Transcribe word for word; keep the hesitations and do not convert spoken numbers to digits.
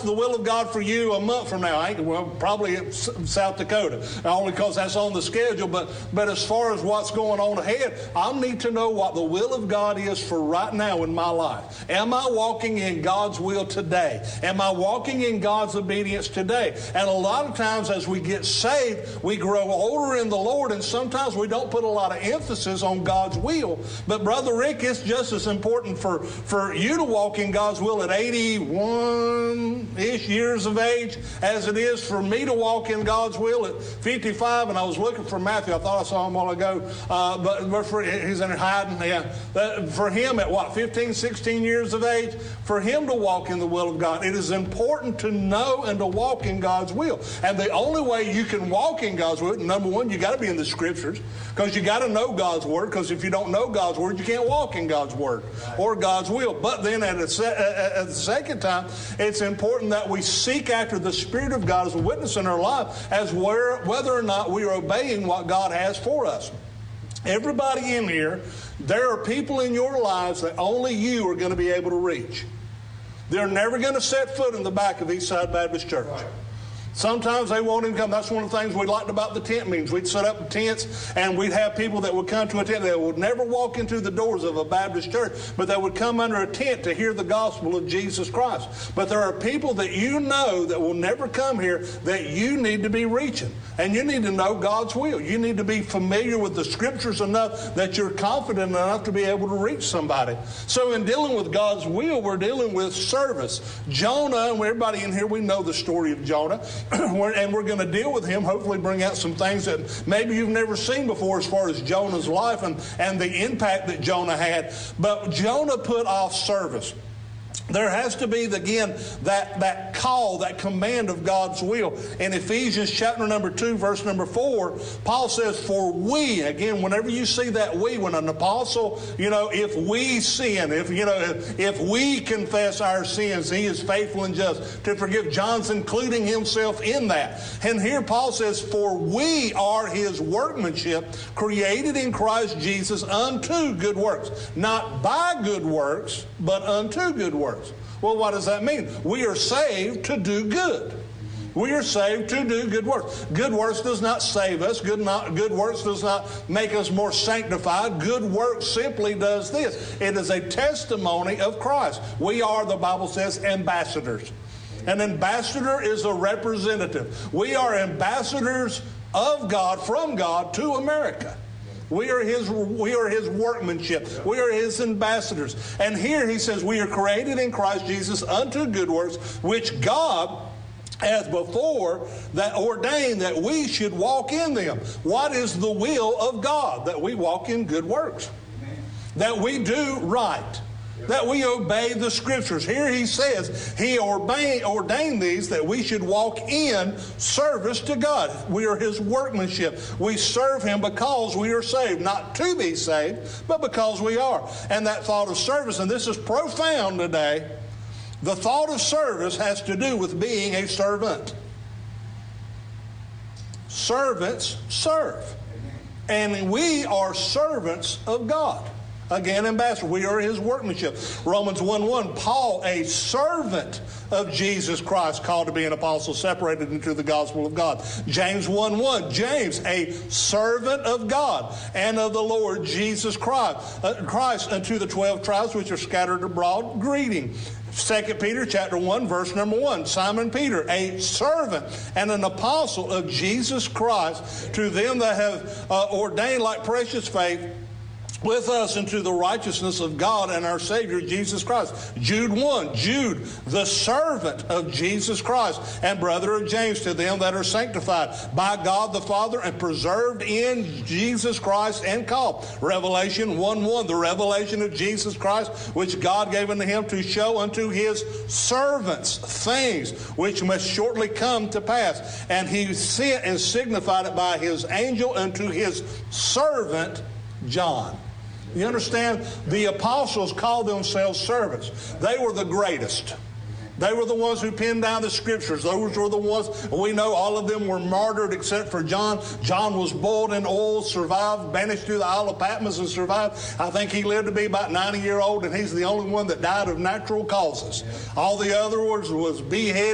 the will of God for you a month from now? I ain't, well, probably in South Dakota, only because that's on the schedule. But, but as far as what's going on ahead, I need to know what the will of God is for right now in my life. Am I walking in God's will today? Am I walking in God's obedience today? And a lot of times as we get saved, we grow older in the Lord, and sometimes we don't put a lot of emphasis on God's will. But Brother Rick, it's just as important for, for you to walk in God's will at eighty-one-ish years of age as it is for me to walk in God's will at fifty-five. And I was looking for Matthew. I thought I saw him a while ago. Uh, but, but for, he's in hiding. Yeah. Uh, for him at what, fifteen, sixteen years of age, for him to walk in the will of God, it is important to know and to walk in God's will. And the only way you can walk in God's will, number one, you got to be in the Scriptures, because you got to know God's Word, because if you don't know God's Word, you can't walk in God's Word or God's will. But then at, a se- at the second time, it's important that we seek after the Spirit of God as a witness in our life as where, whether or not we are obeying what God has for us. Everybody in here, there are people in your lives that only you are going to be able to reach. They're never going to set foot in the back of Eastside Baptist Church. Right. Sometimes they won't even come. That's one of the things we liked about the tent meetings. We'd set up tents, and we'd have people that would come to a tent. They would never walk into the doors of a Baptist church, but they would come under a tent to hear the gospel of Jesus Christ. But there are people that you know that will never come here that you need to be reaching. And you need to know God's will. You need to be familiar with the Scriptures enough that you're confident enough to be able to reach somebody. So in dealing with God's will, we're dealing with service. Jonah, and everybody in here, we know the story of Jonah. and we're going to deal with him, hopefully bring out some things that maybe you've never seen before as far as Jonah's life and, and the impact that Jonah had. But Jonah put off service. There has to be, again, that, that call, that command of God's will. In Ephesians chapter number two, verse number four, Paul says, for we, again, whenever you see that we, when an apostle, you know, if we sin, if, you know, if, if we confess our sins, he is faithful and just to forgive. John's including himself in that. And here Paul says, for we are his workmanship, created in Christ Jesus unto good works. Not by good works, but unto good works. Well, what does that mean? We are saved to do good. We are saved to do good works. Good works does not save us. Good, not, good works does not make us more sanctified. Good works simply does this. It is a testimony of Christ. We are, the Bible says, ambassadors. An ambassador is a representative. We are ambassadors of God, from God, to America. We are his, we are his workmanship. We are his ambassadors. And here he says, we are created in Christ Jesus unto good works, which God as before that ordained that we should walk in them. What is the will of God? That we walk in good works. That we do right. That we obey the Scriptures. Here he says he ordained these that we should walk in service to God. We are his workmanship. We serve him because we are saved. Not to be saved, but because we are. And that thought of service, and this is profound today, the thought of service has to do with being a servant. Servants serve. And we are servants of God. Again, ambassador. We are his workmanship. Romans one one, Paul, a servant of Jesus Christ, called to be an apostle, separated into the gospel of God. James one one, James, a servant of God and of the Lord Jesus Christ, uh, Christ unto the twelve tribes which are scattered abroad, greeting. Second Peter chapter one, verse number one, Simon Peter, a servant and an apostle of Jesus Christ, to them that have uh, ordained like precious faith with us into the righteousness of God and our Savior Jesus Christ. Jude one, Jude, the servant of Jesus Christ and brother of James, to them that are sanctified by God the Father and preserved in Jesus Christ and called. Revelation one one, the revelation of Jesus Christ, which God gave unto him to show unto his servants things which must shortly come to pass. And he sent and signified it by his angel unto his servant John. You understand? The apostles called themselves servants. They were the greatest. They were the ones who penned down the Scriptures. Those were the ones, we know all of them were martyred except for John. John was boiled in oil, survived, banished to the Isle of Patmos and survived. I think he lived to be about ninety years old, and he's the only one that died of natural causes. All the other ones was beheaded.